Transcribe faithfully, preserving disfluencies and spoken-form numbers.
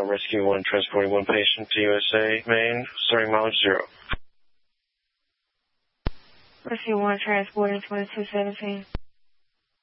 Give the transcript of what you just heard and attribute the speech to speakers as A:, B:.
A: Rescue one transporting one patient to U S A, Maine, starting mileage zero.
B: Rescue one transporting twenty-two seventeen.